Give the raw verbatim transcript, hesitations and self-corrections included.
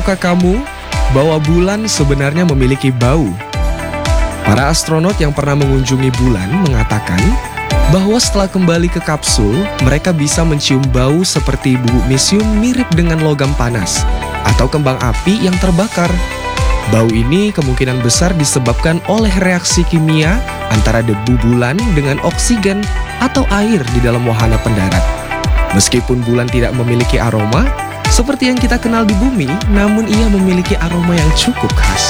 Tahukah kamu bahwa bulan sebenarnya memiliki bau? Para astronot yang pernah mengunjungi bulan mengatakan bahwa setelah kembali ke kapsul, mereka bisa mencium bau seperti bubuk-mesium mirip dengan logam panas atau kembang api yang terbakar. Bau ini kemungkinan besar disebabkan oleh reaksi kimia antara debu bulan dengan oksigen atau air di dalam wahana pendarat. Meskipun bulan tidak memiliki aroma seperti yang kita kenal di bumi, namun ia memiliki aroma yang cukup khas.